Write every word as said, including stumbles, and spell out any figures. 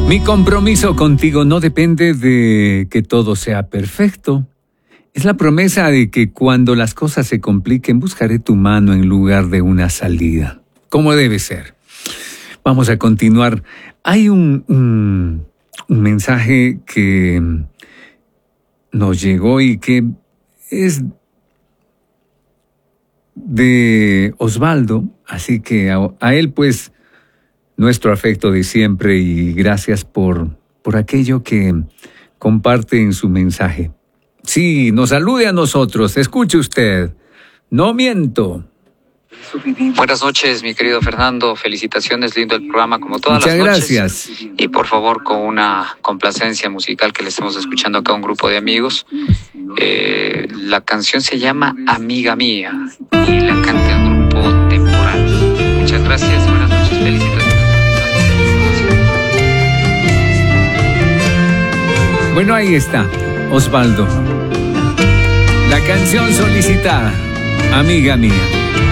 Mi compromiso contigo no depende de que todo sea perfecto. Es la promesa de que cuando las cosas se compliquen, buscaré tu mano en lugar de una salida. Como debe ser. Vamos a continuar. Hay un, un, un mensaje que nos llegó y que es de Osvaldo, así que a, a él pues nuestro afecto de siempre y gracias por, por aquello que comparte en su mensaje. Sí, nos salude a nosotros, escuche usted, no miento. Buenas noches, mi querido Fernando, felicitaciones, lindo el programa como todas Muchas las noches. gracias. Y por favor, con una complacencia musical que le estamos escuchando acá a un grupo de amigos. Eh, la canción se llama Amiga Mía y la canta el grupo Temporal. Muchas gracias, buenas noches, felicitaciones. Bueno, ahí está, Osvaldo. La canción solicitada, Amiga Mía.